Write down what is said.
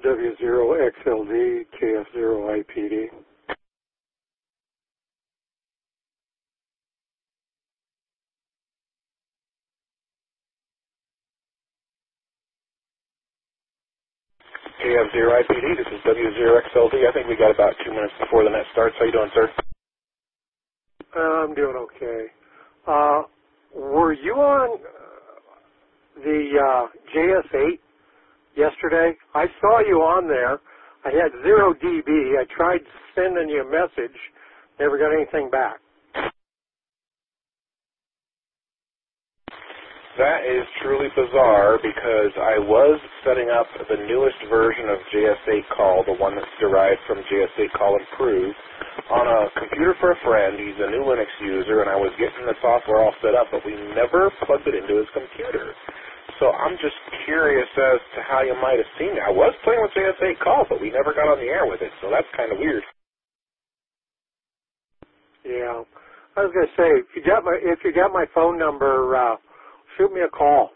W0XLD, KF0IPD. KF0IPD, this is W0XLD. I think we got about 2 minutes before the net starts. How you doing, sir? I'm doing okay. Were you on the JS8 yesterday? I saw you on there. I had 0 dB. I tried sending you a message. Never got anything back. That is truly bizarre because I was setting up the newest version of JS8 Call, the one that's derived from JS8 Call Improved, on a computer for a friend. He's a new Linux user, and I was getting the software all set up, but we never plugged it into his computer. So I'm just curious as to how you might have seen it. I was playing with JS8 Call, but we never got on the air with it, so that's kind of weird. Yeah. I was going to say, if you got my phone number, shoot me a call.